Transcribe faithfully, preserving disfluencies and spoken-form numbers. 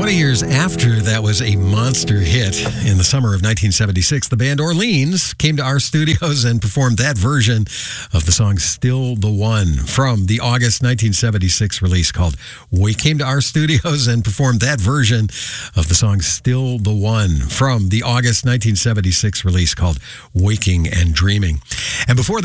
twenty years after that was a monster hit in the summer of nineteen seventy-six, the band Orleans came to our studios and performed that version of the song Still the One from the August nineteen seventy-six release called We came to our studios and performed that version of the song Still the One from the August nineteen seventy-six release called Waking and Dreaming. And before